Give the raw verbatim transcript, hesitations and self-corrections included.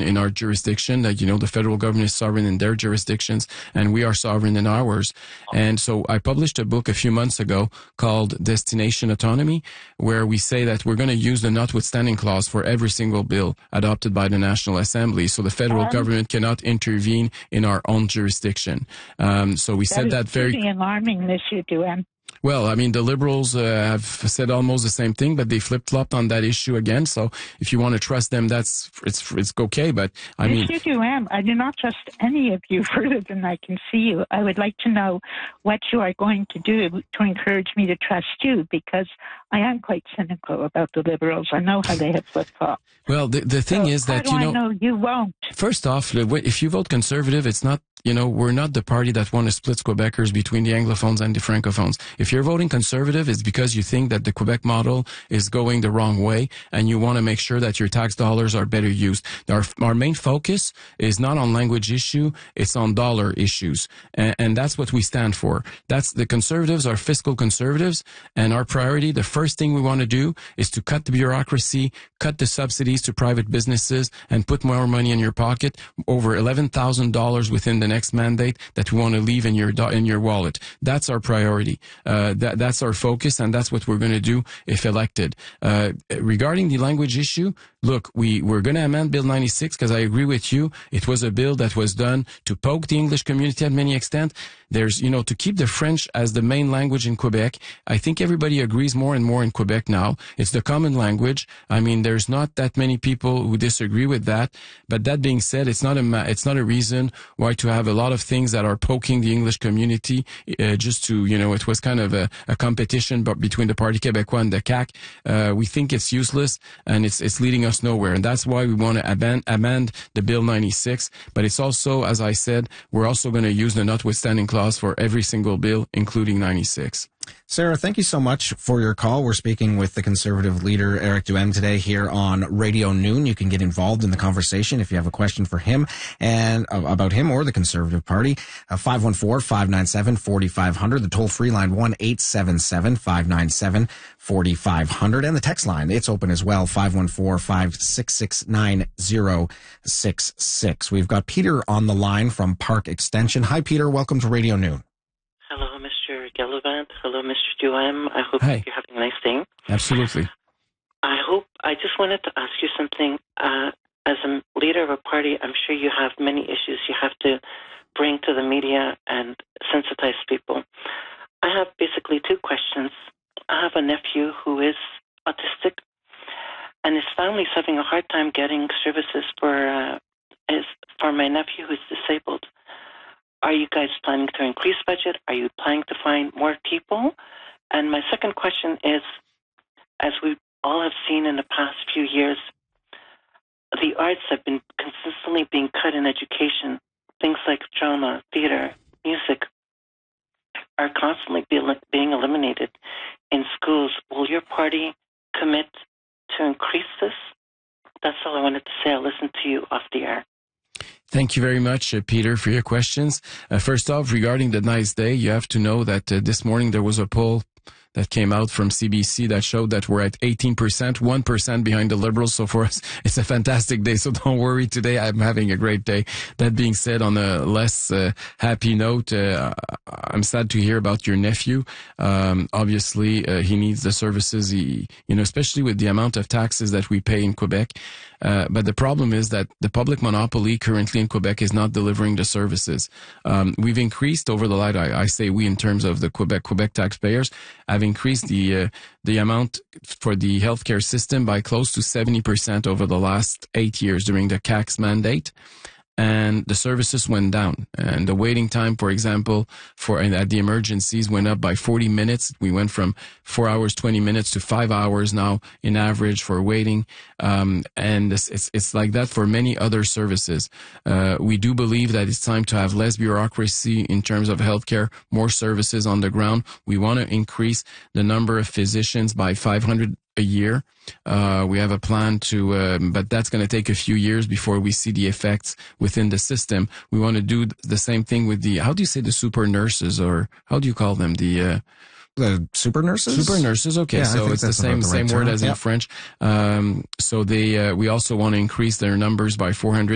in our jurisdiction. That, you know, the federal government is sovereign in their jurisdictions, and we are sovereign in ours. And so I published a book a few months ago called Destination Autonomy, where we say that we're going to use the notwithstanding clause for every single bill adopted by the National Assembly. So the federal um, government cannot intervene in our own jurisdiction. Um, so we that said that very... That is alarming, Monsieur Duhem. Well, I mean, the Liberals uh, have said almost the same thing, but they flip-flopped on that issue again. So if you want to trust them, that's it's it's okay. But I mean, Monsieur Duhem, I do not trust any of you further than I can see you. I would like to know what you are going to do to encourage me to trust you, because I am quite cynical about the Liberals. I know how they have flip-flopped. Well, the the thing so is that how do you know, I know you won't. First off, if you vote Conservative, it's not. You know, we're not the party that want to split Quebecers between the Anglophones and the Francophones. If you're voting Conservative, it's because you think that the Quebec model is going the wrong way, and you want to make sure that your tax dollars are better used. Our, our main focus is not on language issue, it's on dollar issues. And, and that's what we stand for. That's the Conservatives are fiscal conservatives, and our priority, the first thing we want to do is to cut the bureaucracy, cut the subsidies to private businesses, and put more money in your pocket, over eleven thousand dollars within the next mandate that we want to leave in your in your wallet. That's our priority. Uh, that that's our focus, and that's what we're going to do if elected. Uh, regarding the language issue, look, we we're going to amend Bill ninety-six because I agree with you. It was a bill that was done to poke the English community at many extent. There's, you know, to keep the French as the main language in Quebec. I think everybody agrees more and more in Quebec now. It's the common language. I mean, there's not that many people who disagree with that. But that being said, it's not a it's not a reason why to have a lot of things that are poking the English community. Uh, just to, you know, it was kind of a, a competition, but between the Parti Québécois and the C A Q. Uh, we think it's useless and it's it's leading us nowhere, and that's why we want to amend, amend the Bill ninety-six. But it's also, as I said, we're also going to use the notwithstanding clause for every single bill, including ninety-six. Sarah, thank you so much for your call. We're speaking with the Conservative leader, Eric Duhem, today here on Radio Noon. You can get involved in the conversation if you have a question for him and uh, about him or the Conservative Party. Uh, five one four, five nine seven, four five zero zero. The toll-free line, one eight seven seven, five nine seven, four five zero zero. And the text line, it's open as well, five one four, five six six, nine zero six six. We've got Peter on the line from Park Extension. Hi, Peter. Welcome to Radio Noon. Hello, Mister Gallivant. Hello, Mister Duhem. I hope Hi. you're having a nice day. Absolutely. I hope, I just wanted to ask you something. Uh, as a leader of a party, I'm sure you have many issues you have to bring to the media and sensitize people. I have basically two questions. I have a nephew who is autistic, and his family's having a hard time getting services for uh, his, for my nephew who's disabled. Are you guys planning to increase budget? Are you planning to find more people? And my second question is, as we all have seen in the past few years, the arts have been consistently being cut in education. Things like drama, theater, music are constantly be, being eliminated in schools. Will your party commit to increase this? That's all I wanted to say. I'll listen to you off the air. Thank you very much, uh, Peter, for your questions. Uh, first off, regarding the nice day, you have to know that uh, this morning there was a poll that came out from C B C that showed that we're at eighteen percent, one percent behind the Liberals. So for us, it's a fantastic day. So don't worry. Today, I'm having a great day. That being said, on a less uh, happy note, uh, I'm sad to hear about your nephew. Um, obviously, uh, he needs the services, he, you know, especially with the amount of taxes that we pay in Quebec. Uh, but the problem is that the public monopoly currently in Quebec is not delivering the services. Um, we've increased over the light, I, I say we in terms of the Quebec, Quebec taxpayers, have increased the, uh, the amount for the healthcare system by close to seventy percent over the last eight years during the C A Q's mandate. And the services went down. And the waiting time, for example, for at the emergencies went up by forty minutes. We went from four hours, twenty minutes to five hours now in average for waiting. Um, and it's, it's, it's like that for many other services. Uh, we do believe that it's time to have less bureaucracy in terms of healthcare, more services on the ground. We want to increase the number of physicians by five hundred a year. Uh, we have a plan to, uh, but that's going to take a few years before we see the effects within the system. We want to do the same thing with the, how do you say the super nurses, or how do you call them? The, uh, The super nurses? Super nurses, okay. Yeah, so it's the same, the right same word term. as in Yep. French. Um, so they, uh, we also want to increase their numbers by four hundred